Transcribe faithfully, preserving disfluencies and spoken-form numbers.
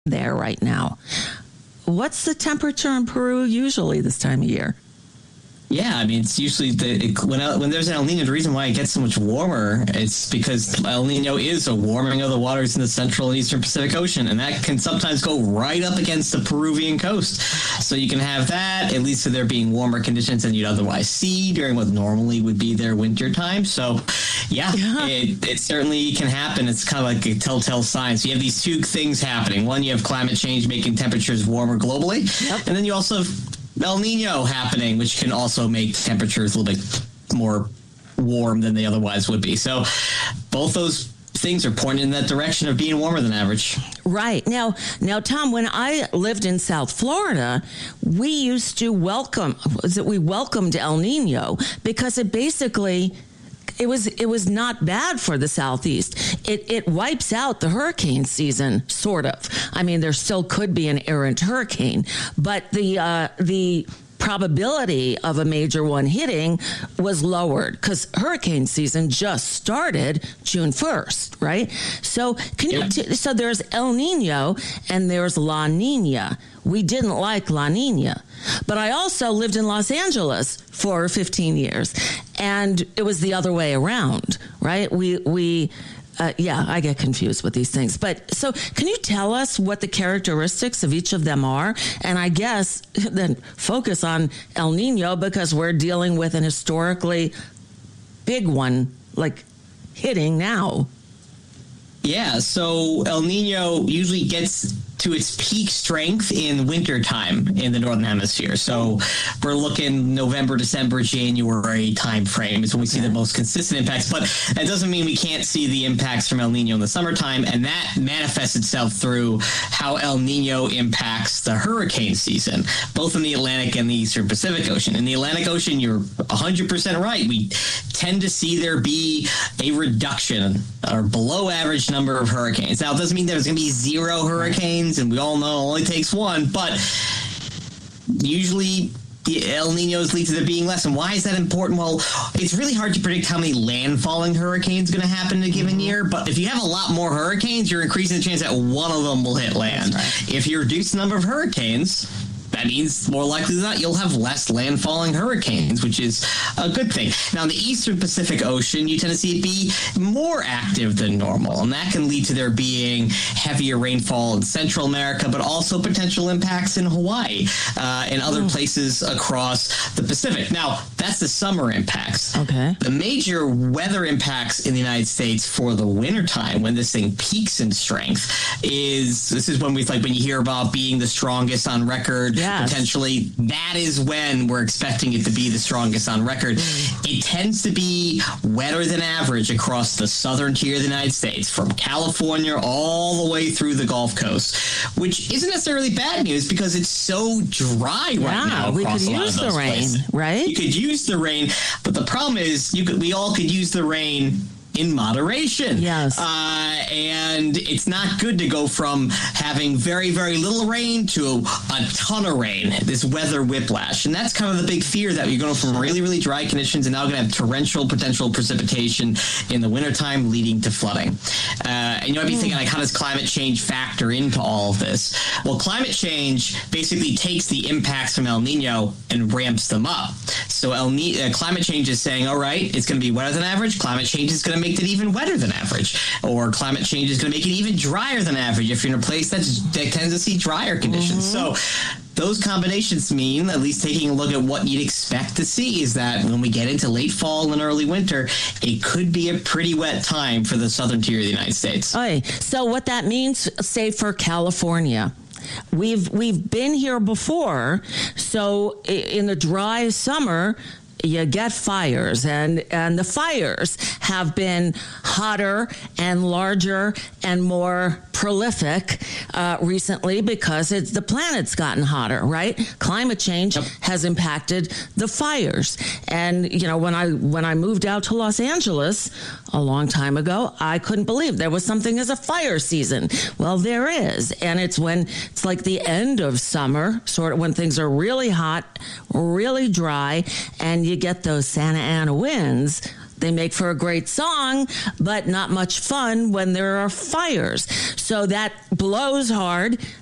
there right now. What's the temperature in Peru usually this time of year? Yeah, I mean, it's usually the, it, when when there's an El Nino, the reason why it gets so much warmer, it's because El Nino is a warming of the waters in the central and eastern Pacific Ocean, and that can sometimes go right up against the Peruvian coast. So you can have that. It leads to there being warmer conditions than you'd otherwise see during what normally would be their winter time. So, yeah, yeah. It, it certainly can happen. It's kind of like a telltale sign. So you have these two things happening. One, you have climate change making temperatures warmer globally, yep. and then you also have El Nino happening, which can also make temperatures a little bit more warm than they otherwise would be. So both those things are pointing in that direction of being warmer than average. Right. Now, now, Tom, when I lived in South Florida, we used to welcome, was it we welcomed El Nino because it basically... It was it was not bad for the Southeast. It it wipes out the hurricane season, sort of. I mean, there still could be an errant hurricane, but the uh, the probability of a major one hitting was lowered because hurricane season just started June first, right? So can you? T- so there's El Nino and there's La Nina. We didn't like La Nina. But I also lived in Los Angeles for fifteen years, and it was the other way around, right? We, we, uh, yeah, I get confused with these things. But so can you tell us what the characteristics of each of them are? And I guess then focus on El Nino because we're dealing with an historically big one, like hitting now. Yeah, so El Nino usually gets to its peak strength in wintertime in the Northern Hemisphere. So we're looking November, December, January time frame is when we see the most consistent impacts. But that doesn't mean we can't see the impacts from El Nino in the summertime, and that manifests itself through how El Nino impacts the hurricane season, both in the Atlantic and the Eastern Pacific Ocean. In the Atlantic Ocean, you're one hundred percent right. We tend to see there be a reduction or below average number of hurricanes. Now, it doesn't mean there's going to be zero hurricanes, and we all know it only takes one, but usually the El Ninos lead to there being less. And why is that important? Well, it's really hard to predict how many landfalling hurricanes are going to happen in a given year, but if you have a lot more hurricanes, you're increasing the chance that one of them will hit land. Right. If you reduce the number of hurricanes, that means more likely than not you'll have less landfalling hurricanes, which is a good thing. Now, in the Eastern Pacific Ocean, you tend to see it be more active than normal, and that can lead to there being heavier rainfall in Central America, but also potential impacts in Hawaii uh, and other mm. places across the Pacific. Now, that's the summer impacts. Okay. The major weather impacts in the United States for the wintertime, when this thing peaks in strength, is this is when we like when you hear about being the strongest on record. Yes. Potentially, that is when we're expecting it to be the strongest on record. Mm. It tends to be wetter than average across the southern tier of the United States, from California all the way through the Gulf Coast, which isn't necessarily bad news because it's so dry yeah, right now. We could use the rain, places. right? You could use the rain, but the problem is you could. We all could use the rain in moderation. Yes. Uh, and it's not good to go from having very, very little rain to a, a ton of rain, this weather whiplash. And that's kind of the big fear, that you're going from really, really dry conditions and now going to have torrential potential precipitation in the wintertime, leading to flooding. Uh, and you might be thinking, like, how does climate change factor into all of this? Well, climate change basically takes the impacts from El Nino and ramps them up. So El Ni- uh, climate change is saying, all right, it's going to be wetter than average. Climate change is going to make it even wetter than average, or climate change is going to make it even drier than average if you're in a place that's, that tends to see drier conditions. Mm-hmm. So those combinations mean, at least taking a look at what you'd expect to see, is that when we get into late fall and early winter, it could be a pretty wet time for the southern tier of the United States. Okay, so what that means, say for California, we've we've been here before, so in the dry summer, you get fires, and, and the fires have been hotter and larger and more prolific uh, recently because it's the planet's gotten hotter, right? Climate change yep. has impacted the fires. And, you know, when I when I moved out to Los Angeles a long time ago, I couldn't believe there was something as a fire season. Well, there is. And it's when it's like the end of summer, sort of when things are really hot, really dry, and you get those Santa Ana winds. They make for a great song, but not much fun when there are fires. So that blows hard.